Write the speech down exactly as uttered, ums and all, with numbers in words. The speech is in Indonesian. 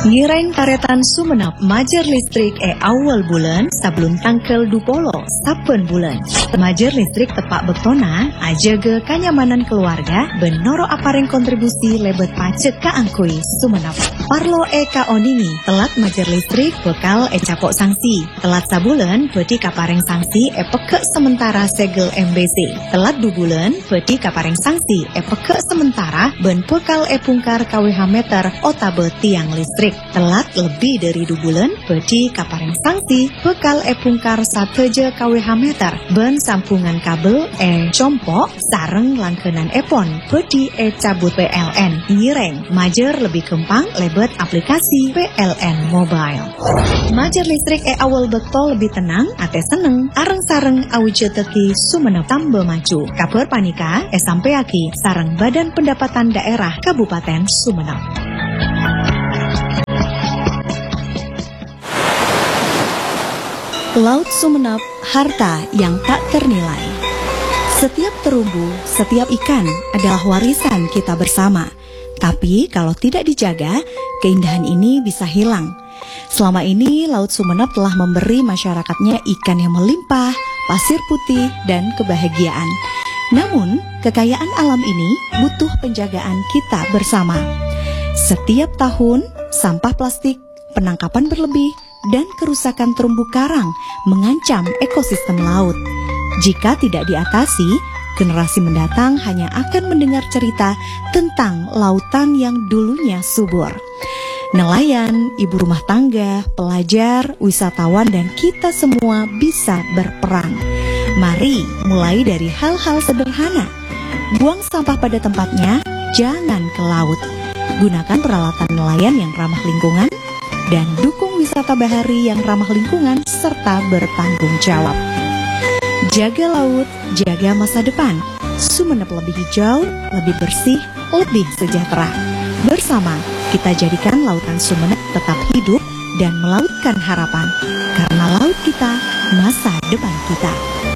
Ngireng karetan Sumenep majer listrik e awal bulan sablun tangkel dupolo saben bulan. Majer listrik tepak betona aja ge kanyamanan keluarga benoro apareng kontribusi lebet pacet ka angkui Sumenep. Parlo e ka oningi telat majer listrik bekal e capok sanksi. Telat sabulan bedi kapareng sanksi e peke sementara segel M B C. Telat du bulan bedi kapareng sanksi e peke sementara ben bekal e pungkar K W H meter otabe tiang listrik. Telat lebih dari dua bulan, bedi kapareng sanksi, bekal e pungkar sateje K W H meter, ben sampungan kabel e compok, sareng langkenan epon, bedi e cabut P L N, ngireng, majer lebih kempang lebet aplikasi P L N mobile. Majer listrik e awal bektol lebih tenang, ate seneng, areng sareng awije teki Sumenep tambe maju, kabar panika e sampeaki, sareng Badan Pendapatan Daerah Kabupaten Sumenep. Laut Sumenep, harta yang tak ternilai. Setiap terumbu, setiap ikan adalah warisan kita bersama. Tapi kalau tidak dijaga, keindahan ini bisa hilang. Selama ini, Laut Sumenep telah memberi masyarakatnya ikan yang melimpah, pasir putih, dan kebahagiaan. Namun, kekayaan alam ini butuh penjagaan kita bersama. Setiap tahun, sampah plastik, penangkapan berlebih, dan kerusakan terumbu karang mengancam ekosistem laut. Jika tidak diatasi, generasi mendatang hanya akan mendengar cerita tentang lautan yang dulunya subur. Nelayan, ibu rumah tangga, pelajar, wisatawan, dan kita semua bisa berperan. Mari mulai dari hal-hal sederhana. Buang sampah pada tempatnya, jangan ke laut. Gunakan peralatan nelayan yang ramah lingkungan, dan dukung wisata bahari yang ramah lingkungan serta bertanggung jawab. Jaga laut, jaga masa depan. Sumenep lebih hijau, lebih bersih, lebih sejahtera. Bersama, kita jadikan lautan Sumenep tetap hidup dan melautkan harapan. Karena laut kita, masa depan kita.